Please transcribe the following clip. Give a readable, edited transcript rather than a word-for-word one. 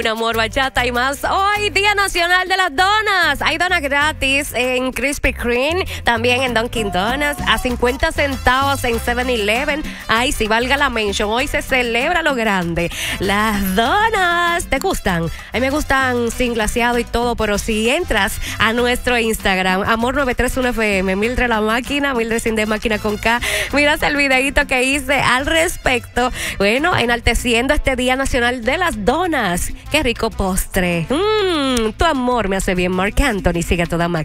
Amor, bachata y más. Hoy, Día Nacional de las Donas. Hay donas gratis en Krispy Kreme, también en Dunkin' Donuts, a 50 centavos en 7-Eleven. Ay, si valga la mention, hoy se celebra lo grande. Las donas, ¿te gustan? A mí me gustan sin glaseado y todo, pero si entras a nuestro Instagram, Amor931FM, Mildred la máquina, Mildred sin de máquina con K, miras el videito que hice al respecto. Bueno, enalteciendo este Día Nacional de las Donas. Qué rico postre. Tu amor me hace bien, Marc Anthony. Sigue a toda máquina.